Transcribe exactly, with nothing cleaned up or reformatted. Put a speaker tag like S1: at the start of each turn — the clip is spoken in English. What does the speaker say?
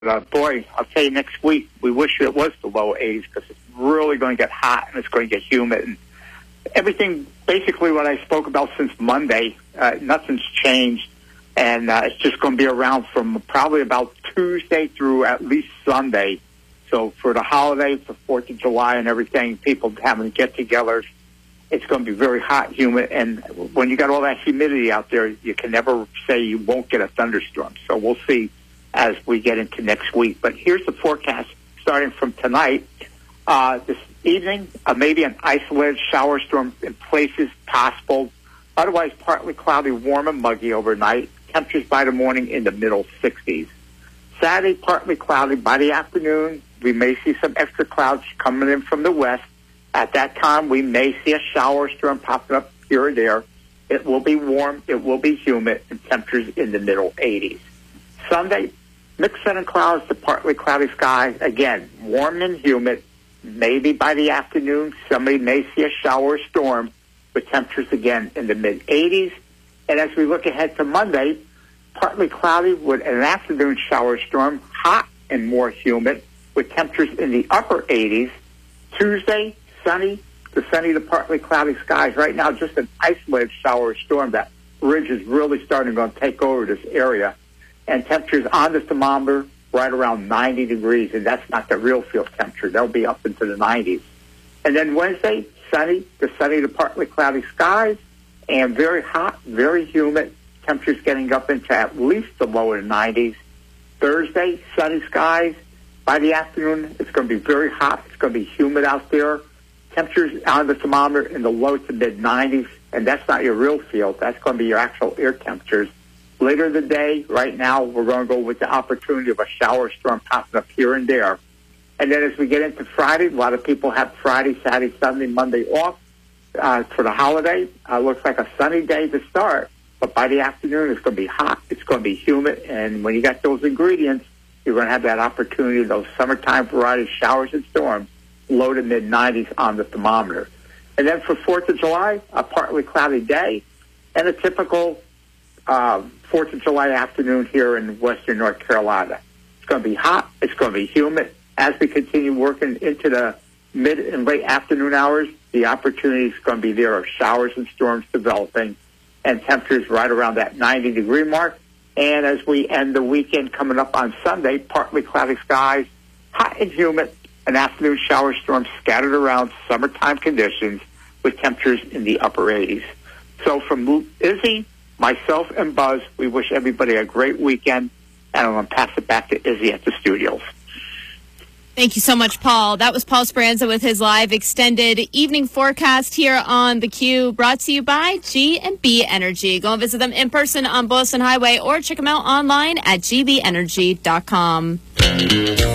S1: Uh, boy, I'll tell you, next week, we wish it was the low eighties because it's really going to get hot and it's going to get humid. And everything, basically what I spoke about since Monday, uh, nothing's changed. And uh, it's just going to be around from probably about Tuesday through at least Sunday. So for the holiday, for fourth of July and everything, people having get-togethers, it's going to be very hot, humid. And when you got all that humidity out there, you can never say you won't get a thunderstorm. So we'll see as we get into next week. But here's the forecast starting from tonight. Uh, this evening, uh, maybe an isolated shower storm in places possible. Otherwise, partly cloudy, warm and muggy overnight. Temperatures by the morning in the middle sixties. Saturday, partly cloudy. By the afternoon, we may see some extra clouds coming in from the west. At that time, we may see a shower storm popping up here or there. It will be warm. It will be humid, and temperatures in the middle eighties. Sunday, mixed sun and clouds to partly cloudy skies. Again, warm and humid. Maybe by the afternoon, somebody may see a shower storm with temperatures again in the mid eighties. And as we look ahead to Monday, partly cloudy with an afternoon shower storm, hot and more humid with temperatures in the upper eighties. Tuesday, sunny to sunny to partly cloudy skies. Right now, just an isolated shower storm. That ridge is really starting to take over this area. And temperatures on the thermometer right around ninety degrees, and that's not the real field temperature. They'll be up into the nineties. And then Wednesday, sunny to sunny to partly cloudy skies, and very hot, very humid. Temperatures getting up into at least the lower nineties. Thursday, sunny skies. By the afternoon, it's going to be very hot. It's going to be humid out there. Temperatures on the thermometer in the low to mid nineties, and that's not your real field. That's going to be your actual air temperatures. Later in the day, right now, we're going to go with the opportunity of a shower storm popping up here and there. And then as we get into Friday, a lot of people have Friday, Saturday, Sunday, Monday off uh, for the holiday. Uh, looks like a sunny day to start, but by the afternoon, it's going to be hot. It's going to be humid, and when you got those ingredients, you're going to have that opportunity, those summertime variety showers and storms, low to mid nineties on the thermometer. And then for fourth of July, a partly cloudy day and a typical uh, fourth of July afternoon here in western North Carolina. It's going to be hot. It's going to be humid. As we continue working into the mid and late afternoon hours, the opportunity is going to be there of showers and storms developing and temperatures right around that ninety degree mark. And as we end the weekend coming up on Sunday, partly cloudy skies, hot and humid, an afternoon shower storm scattered around summertime conditions with temperatures in the upper eighties. So from Izzy, myself, and Buzz, we wish everybody a great weekend, and I'm going to pass it back to Izzy at the studios.
S2: Thank you so much, Paul. That was Paul Speranza with his live extended evening forecast here on The Q, brought to you by G and B Energy. Go and visit them in person on Boylston Highway or check them out online at g b energy dot com.